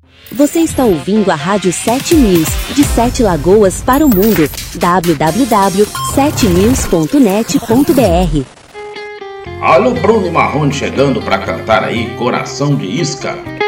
Você está ouvindo a Rádio 7 News, de 7 Lagoas para o mundo. www.7news.net.br. Olha o Bruno e Marrone chegando para cantar aí Coração de Isca.